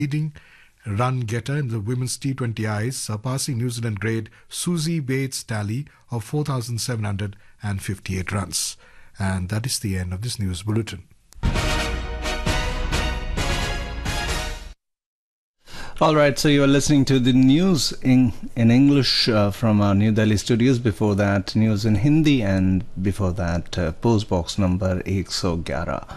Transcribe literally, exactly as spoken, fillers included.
leading run getter in the women's T twenty Is, surpassing New Zealand grade Susie Bates' tally of four thousand seven hundred fifty-eight runs. And that is the end of this news bulletin. All right, so you are listening to the news in, in English uh, from our New Delhi studios. Before that, news in Hindi, and before that, uh, post box number one eleven.